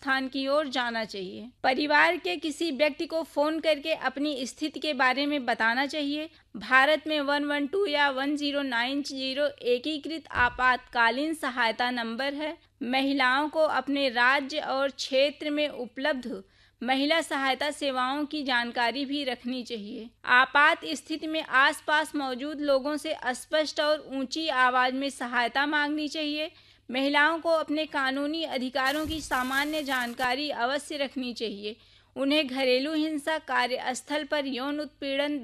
स्थान की ओर जाना चाहिए। परिवार के किसी व्यक्ति को फोन करके अपनी स्थिति के बारे में बताना चाहिए। भारत में 112 या 1090 एकीकृत आपातकालीन सहायता नंबर है। महिलाओं को अपने राज्य और क्षेत्र में उपलब्ध महिला सहायता सेवाओं की जानकारी भी रखनी चाहिए। आपात स्थिति में आसपास मौजूद लोगों से स्पष्ट और ऊंची आवाज में सहायता मांगनी चाहिए। महिलाओं को अपने कानूनी अधिकारों की सामान्य जानकारी अवश्य रखनी चाहिए। उन्हें घरेलू हिंसा, कार्यस्थल पर यौन उत्पीड़न,